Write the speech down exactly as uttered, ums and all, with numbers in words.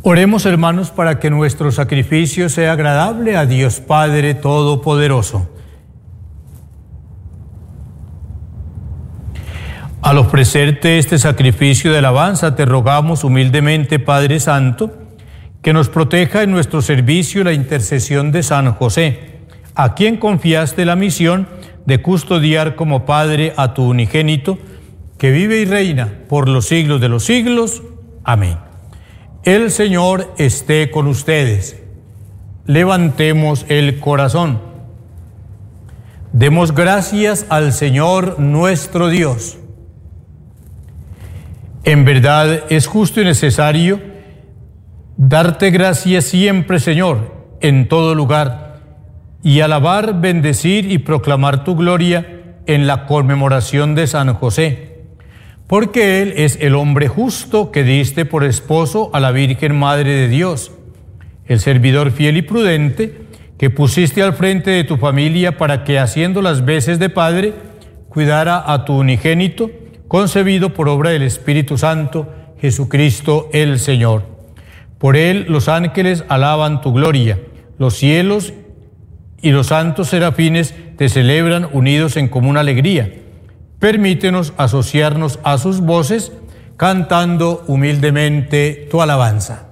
Oremos, hermanos, para que nuestro sacrificio sea agradable a Dios Padre Todopoderoso. Al ofrecerte este sacrificio de alabanza, te rogamos humildemente, Padre Santo, que nos proteja en nuestro servicio la intercesión de San José, a quien confiaste la misión de custodiar como Padre a tu unigénito, que vive y reina por los siglos de los siglos. Amén. El Señor esté con ustedes. Levantemos el corazón. Demos gracias al Señor nuestro Dios. En verdad es justo y necesario darte gracias siempre, Señor, en todo lugar, y alabar, bendecir y proclamar tu gloria en la conmemoración de San José, porque Él es el hombre justo que diste por esposo a la Virgen Madre de Dios, el servidor fiel y prudente que pusiste al frente de tu familia para que, haciendo las veces de padre, cuidara a tu unigénito, concebido por obra del Espíritu Santo, Jesucristo el Señor. Por Él los ángeles alaban tu gloria, los cielos y los santos serafines te celebran unidos en común alegría. Permítenos asociarnos a sus voces, cantando humildemente tu alabanza.